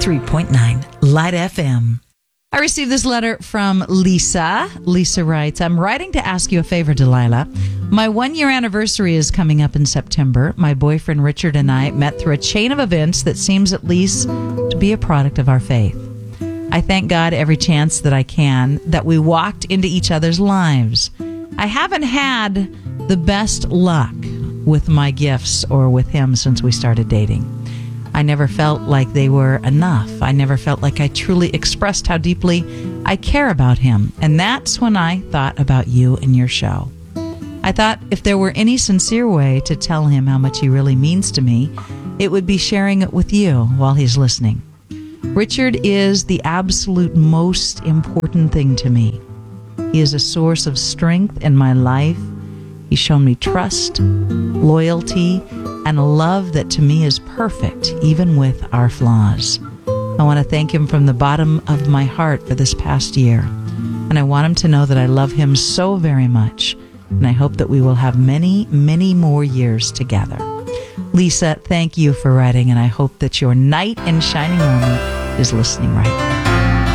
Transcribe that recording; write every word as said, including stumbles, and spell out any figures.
three point nine Light F M. I received this letter from Lisa. Lisa writes, I'm writing to ask you a favor, Delilah. My one-year anniversary is coming up in September. My boyfriend Richard and I met through a chain of events that seems at least to be a product of our faith. I thank God every chance that I can that we walked into each other's lives. I haven't had the best luck with my gifts or with him since we started dating. I never felt like they were enough. I never felt like I truly expressed how deeply I care about him. And that's when I thought about you and your show. I thought if there were any sincere way to tell him how much he really means to me, it would be sharing it with you while he's listening. Richard is the absolute most important thing to me. He is a source of strength in my life. He's shown me trust, loyalty, and a love that to me is perfect, even with our flaws. I want to thank him from the bottom of my heart for this past year. And I want him to know that I love him so very much. And I hope that we will have many, many more years together. Lisa, thank you for writing, and I hope that your knight in shining armor is listening right now.